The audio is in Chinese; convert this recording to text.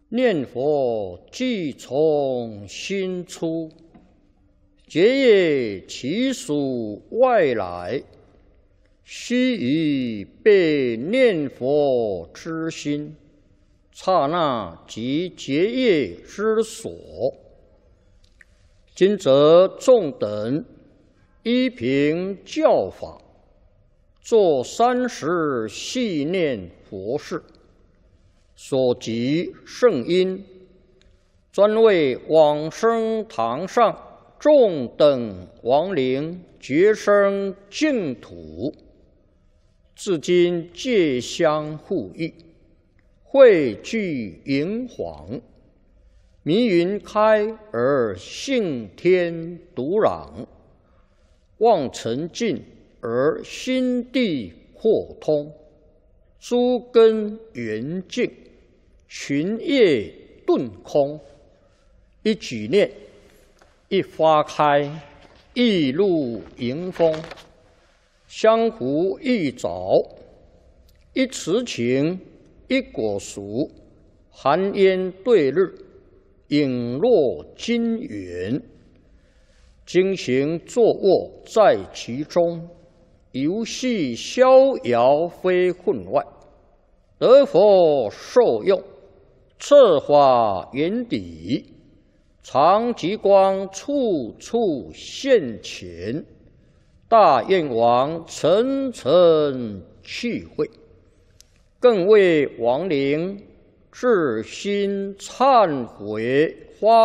念佛即从心出，结业其属外来，须臾被念佛之心，刹那即结业之所。今则众等依凭教法，作30系念佛事，所集圣因，专为往生堂上众等亡灵觉生净土，至今戒相护益，汇聚银黄。迷云开而性天独朗，望尘尽而心地豁通，诸根圆净，群业顿空。一举念，一花开，一露迎风，相互一早，一慈情，一果熟，寒烟对日，影落金元，经行坐卧在其中，游戏逍遥非分外。得佛受用，策法圆底，常极光处处现前，大愿王层层去会，更为亡灵至心忏悔发